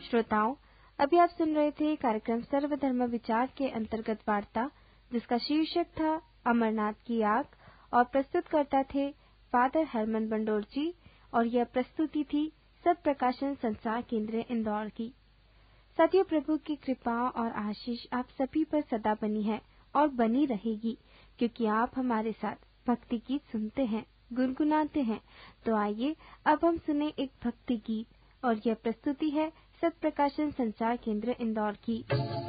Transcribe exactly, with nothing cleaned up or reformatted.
श्रोताओं, अभी आप सुन रहे थे कार्यक्रम सर्वधर्म विचार के अंतर्गत वार्ता, जिसका शीर्षक था अमरनाथ की आग, और प्रस्तुतकर्ता थे फादर हरमन बंडोर जी, और यह प्रस्तुति थी सत प्रकाशन संसार केंद्र इंदौर की। साथियों, प्रभु की कृपा और आशीष आप सभी पर सदा बनी है और बनी रहेगी, क्योंकि आप हमारे साथ भक्ति गीत सुनते हैं, गुनगुनाते हैं। तो आइए अब हम सुने एक भक्ति गीत, और यह प्रस्तुति है सत प्रकाशन संचार केंद्र इंदौर की।